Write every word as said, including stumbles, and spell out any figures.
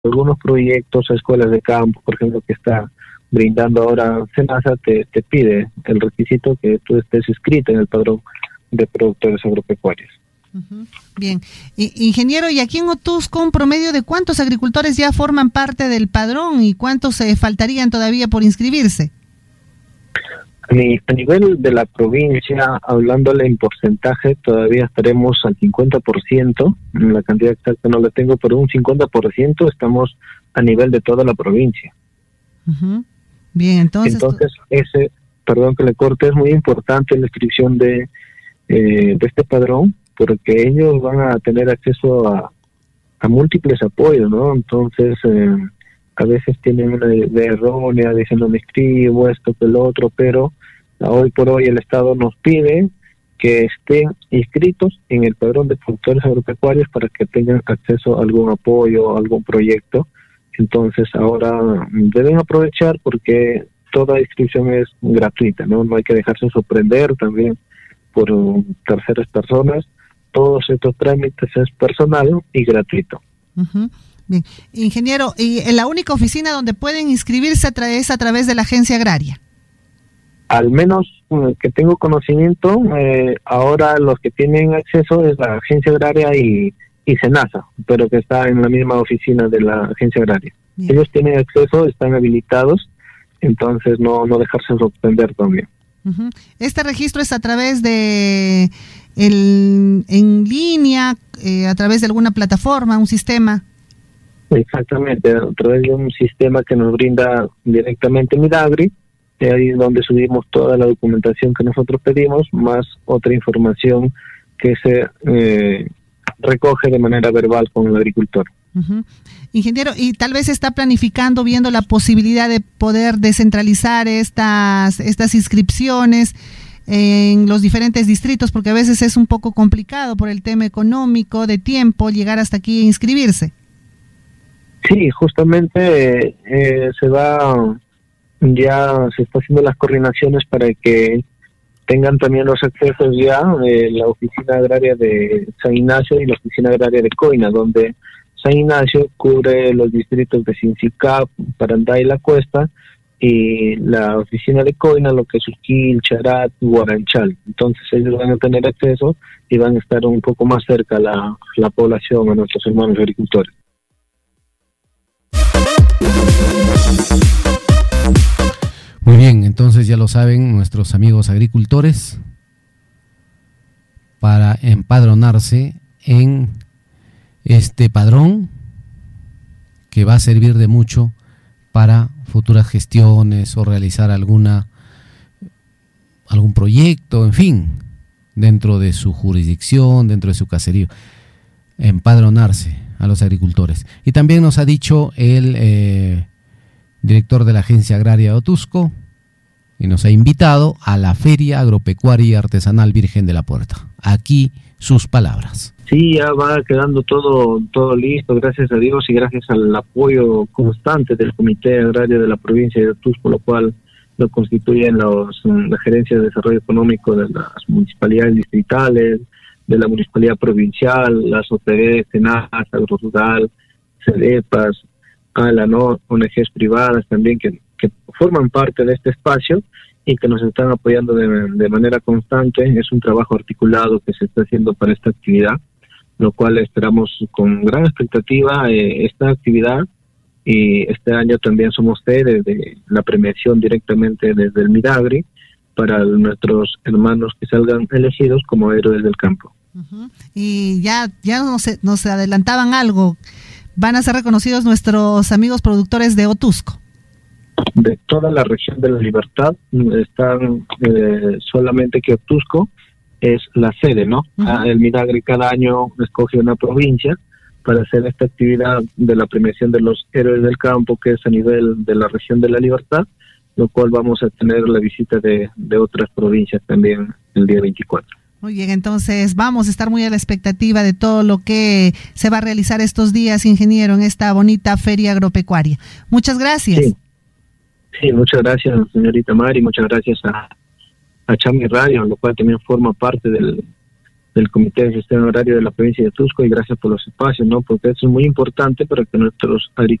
algunos proyectos, escuelas de campo, por ejemplo, que está brindando ahora SENASA, te, te pide el requisito que tú estés inscrito en el padrón de productores agropecuarios. Uh-huh. Bien. I- ingeniero, ¿y aquí en Otuzco un promedio de cuántos agricultores ya forman parte del padrón y cuántos se eh, faltarían todavía por inscribirse? A, ni, a nivel de la provincia, hablándole en porcentaje, todavía estaremos al cincuenta por ciento, la cantidad exacta no la tengo, pero un cincuenta por ciento estamos a nivel de toda la provincia. Uh-huh. Bien, entonces... Entonces, ese, perdón que le corte, es muy importante la inscripción de, eh, de este padrón, porque ellos van a tener acceso a, a múltiples apoyos, ¿no? Entonces, eh, a veces tienen una idea errónea, dicen no me inscribo, esto que lo otro, pero hoy por hoy el Estado nos pide que estén inscritos en el padrón de productores agropecuarios para que tengan acceso a algún apoyo, a algún proyecto. Entonces, ahora deben aprovechar porque toda inscripción es gratuita, ¿no? No hay que dejarse sorprender también por terceras personas. Todos estos trámites es personal y gratuito. Uh-huh. Bien, ingeniero, ¿y la única oficina donde pueden inscribirse a tra- es a través de la agencia agraria? Al menos eh, que tengo conocimiento, eh, ahora los que tienen acceso es la agencia agraria y, y SENASA, pero que está en la misma oficina de la agencia agraria. Bien. Ellos tienen acceso, están habilitados, entonces no, no dejarse sorprender también. Uh-huh. ¿Este registro es a través de el, en línea, eh, a través de alguna plataforma, un sistema? Exactamente, a través de un sistema que nos brinda directamente Midagri, eh, ahí es donde subimos toda la documentación que nosotros pedimos, más otra información que se eh, recoge de manera verbal con el agricultor. Uh-huh. Ingeniero, y tal vez está planificando, viendo la posibilidad de poder descentralizar estas, estas inscripciones en los diferentes distritos, porque a veces es un poco complicado por el tema económico, de tiempo, llegar hasta aquí e inscribirse. Sí, justamente eh, se va, ya se está haciendo las coordinaciones para que tengan también los accesos ya eh, la oficina agraria de San Ignacio y la oficina agraria de Coina, donde San Ignacio cubre los distritos de Sincicap, Parandá y La Cuesta, y la oficina de Coina lo que es Uquil, Charat, Guaranchal. Entonces ellos van a tener acceso y van a estar un poco más cerca a la, la población, a nuestros hermanos agricultores. Muy bien, entonces ya lo saben nuestros amigos agricultores, para empadronarse en este padrón que va a servir de mucho para futuras gestiones o realizar alguna algún proyecto, en fin, dentro de su jurisdicción, dentro de su caserío, empadronarse a los agricultores. Y también nos ha dicho el eh, director de la Agencia Agraria de Otuzco, y nos ha invitado a la Feria Agropecuaria y Artesanal Virgen de la Puerta. Aquí sus palabras. Sí, ya va quedando todo todo listo, gracias a Dios, y gracias al apoyo constante del Comité Agrario de la provincia de Otuzco, lo cual lo constituyen los, la Gerencia de Desarrollo Económico de las municipalidades distritales, de la municipalidad provincial, las O P D, SENASA, AgroRural, CEDEPAS, ALA, ¿no? O N Ges privadas también que, que forman parte de este espacio y que nos están apoyando de, de manera constante. Es un trabajo articulado que se está haciendo para esta actividad, lo cual esperamos con gran expectativa eh, esta actividad, y este año también somos sede de la premiación directamente desde el Midagri para nuestros hermanos que salgan elegidos como héroes del campo. Uh-huh. Y ya, ya nos, nos adelantaban algo, van a ser reconocidos nuestros amigos productores de Otuzco. De toda la región de la Libertad están eh, solamente que Otuzco es la sede, ¿no? Uh-huh. El Midagri cada año escoge una provincia para hacer esta actividad de la premiación de los héroes del campo, que es a nivel de la región de la Libertad, lo cual vamos a tener la visita de, de otras provincias también el día veinticuatro. Muy bien, entonces vamos a estar muy a la expectativa de todo lo que se va a realizar estos días, ingeniero, en esta bonita feria agropecuaria. Muchas gracias. Sí, sí, muchas gracias, señorita Mari, muchas gracias a, a Chami Radio, lo cual también forma parte del, del Comité de Gestión Agraria de la provincia de Cusco, y gracias por los espacios, ¿no? Porque eso es muy importante para que nuestros agricultores